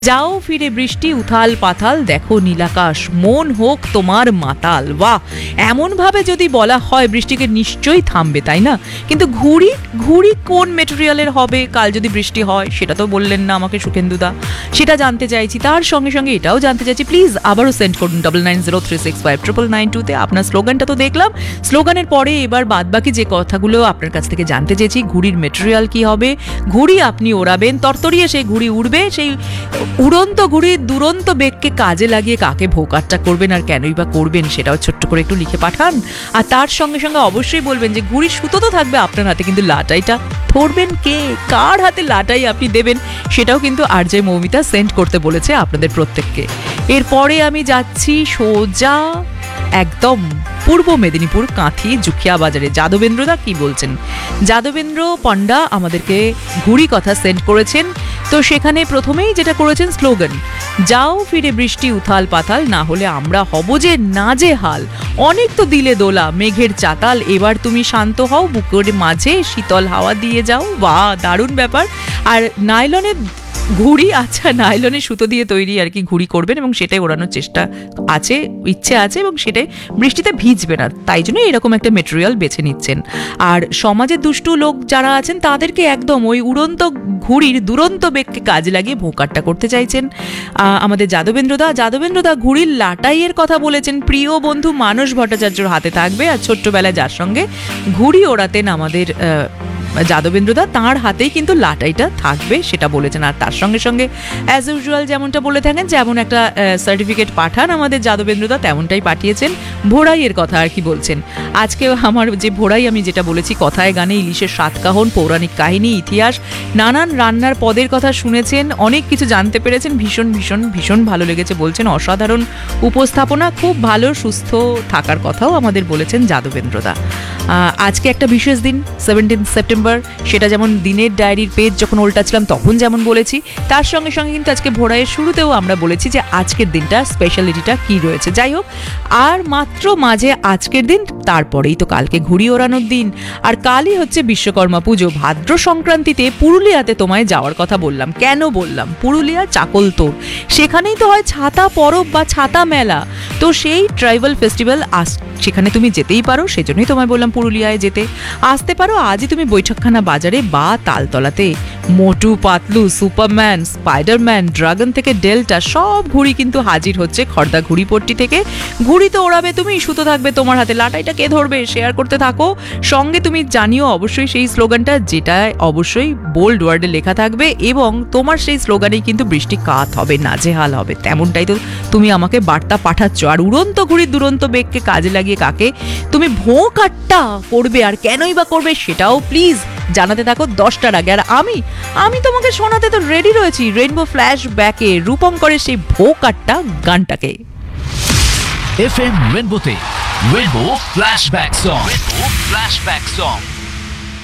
যাও ফিরে বৃষ্টি উথাল পাথাল, দেখো নীলাকাশ, মন হোক তোমার মাতাল। বাহ, এমনভাবে যদি বলা হয় বৃষ্টিকে নিশ্চয়ই থামবে, তাই না? কিন্তু ঘুড়ি ঘুড়ি কোন মেটেরিয়ালের হবে কাল যদি বৃষ্টি হয়, সেটা তো বললেন না আমাকে সুখেন্দুদা। সেটা জানতে চাইছি, তার সঙ্গে সঙ্গে এটাও জানতে চাইছি, প্লিজ আবারও সেন্ড করুন 9903659992-তে। আপনার স্লোগানটা তো দেখলাম, স্লোগানের পরে এবার বাদবাকি যে কথাগুলো আপনার কাছ থেকে জানতে চেয়েছি, ঘুড়ির মেটেরিয়াল কি হবে, ঘুড়ি আপনি ওড়াবেন, তরতরিয়ে সেই ঘুড়ি উড়বে, সেই উড়ন্ত ঘুড়ি দুরন্ত বেগকে কাজে লাগিয়ে কাকে ভোকারটা করবেন আর কেনই বা করবেন, সেটাও ছোট্ট করে একটু লিখে পাঠান। আর তার সঙ্গে সঙ্গে অবশ্যই বলবেন যে ঘুড়ির সুতো তো থাকবে আপনার হাতে, কিন্তু লাটাইটা ধরবেন কে, কার হাতে লাটাই আপনি দেবেন, সেটাও কিন্তু আরজে মৌমিতা সেন্ড করতে বলেছে আপনাদের প্রত্যেককে। এরপরে আমি যাচ্ছি সোজা একদম পূর্ব মেদিনীপুর, কাঁথি জুখিয়া বাজারে। যাদবেন্দ্রদা কি বলছেন? যাদবেন্দ্র পণ্ডা আমাদেরকে ঘুড়ি কথা সেন্ড করেছেন। তো সেখানে প্রথমেই যেটা করেছেন স্লোগান, যাও ফিরে বৃষ্টি উথাল পাথাল, না হলে আমরা হব যে নাজেহাল। অনেক তো দিলে দোলা মেঘের চাতাল, এবার তুমি শান্ত হও, বুকের মাঝে শীতল হাওয়া দিয়ে যাও। বাহ, দারুণ ব্যাপার। আর নাইলনের ঘুড়ি, আচ্ছা নাইলনের সুতো দিয়ে তৈরি আর কি ঘুড়ি করবেন এবং সেটাই ওড়ানোর চেষ্টা আছে, ইচ্ছে আছে, এবং সেটাই বৃষ্টিতে ভিজবে না, তাই জন্য এরকম একটা মেটেরিয়াল বেছে নিচ্ছেন। আর সমাজে দুষ্টু লোক যারা আছেন তাদেরকে একদম ওই উড়ন্ত ঘুড়ির দুরন্ত বেগকে কাজে লাগিয়ে ভোকারটা করতে চাইছেন আমাদের যাদবেন্দ্রদা ঘুড়ির লাটাইয়ের কথা বলেছেন। প্রিয় বন্ধু মানস ভট্টাচার্যর হাতে থাকবে, আর ছোট্টবেলায় যার সঙ্গে ঘুড়ি ওড়াতেন আমাদের যাদবেন্দ্রদা, তাঁর হাতেই কিন্তু লাটাইটা থাকবে সেটা বলেছেন। আর তার সঙ্গে সঙ্গে অ্যাজ ইউজুয়াল যেমনটা বলে থাকেন, যেমন একটা সার্টিফিকেট পাঠান আমাদের যাদবেন্দ্রদা, তেমনটাই পাঠিয়েছেন। ভোড়াইয়ের কথা আর কি বলছেন। আজকে আমার যে ভোড়াই, আমি যেটা বলেছি কথায় গানে ইলিশের সাতকাহন, পৌরাণিক কাহিনী, ইতিহাস, নানান রান্নার পদের কথা শুনেছেন, অনেক কিছু জানতে পেরেছেন, ভীষণ ভীষণ ভীষণ ভালো লেগেছে বলছেন। অসাধারণ উপস্থাপনা, খুব ভালো সুস্থ থাকার কথাও আমাদের বলেছেন যাদবেন্দ্রদা। আজকে একটা বিশেষ দিন, 17 সেপ্টেম্বর, সেটা যেমন দিনের ডায়েরির পেজ যখন উল্টাচ্ছিলাম তখন যেমন বলেছি, তার সঙ্গে সঙ্গে কিন্তু আজকে ভোড়াইয়ের শুরুতেও আমরা বলেছি যে আজকের দিনটা স্পেশালিটিটা কি রয়েছে। যাই হোক, আর মাত্র মাঝে আজকের দিন, তারপরেই তো কালকে ঘুড়ি ওড়ানোর দিন, আর কালই হচ্ছে বিশ্বকর্মা পুজো। ভাদ্র সংক্রান্তিতে পুরুলিয়াতে তোমায় যাওয়ার কথা বললাম, কেন বললাম? পুরুলিয়া চাকলতোড়, সেখানেই তো হয় ছাতা পরব বা ছাতা মেলা। তো সেই ট্রাইবাল ফেস্টিভ্যাল সেখানে তুমি যেতেই পারো, সেজন্যই তোমায় বললাম পুরুলিয়ায় যেতে। আসতে পারো আজই তুমি বৈঠকখানা বাজারে বা তালতলাতে। Motu Patlu, Superman, Spiderman, dragon থেকে ডেল্টা, সব ঘুড়ি কিন্তু হাজির হচ্ছে খড়দা ঘুড়িপট্টি থেকে। ঘুড়ি তো ওড়াবে তুমি, সুতো থাকবে তোমার হাতে, লাটাইটা কে ধরবে? শেয়ার করতে থাকো, সঙ্গে তুমি জানিও অবশ্যই সেই স্লোগানটা, যেটা অবশ্যই বোল্ড ওয়ার্ডে লেখা থাকবে, এবং তোমার সেই স্লোগানেই কিন্তু বৃষ্টি কাত হবে, নাজেহাল হবে, তেমনটাই তো তুমি আমাকে বার্তা পাঠাচ্ছ। আর উড়ন্ত ঘুড়ির দুরন্ত বেগকে কাজে লাগিয়ে কাকে তুমি ভোঁকাট্টা করবে আর কেনই বা করবে, সেটাও প্লিজ জানাতে থাকো 10টার আগে। আর আমি তোমাকে শোনাতে তো রেডি রয়েছি রেইনবো ফ্ল্যাশ ব্যাকে রূপঙ্করের সেই ভোঁকাট্টা গানটাকে। FM রেইনবোতে rainbow flashback song.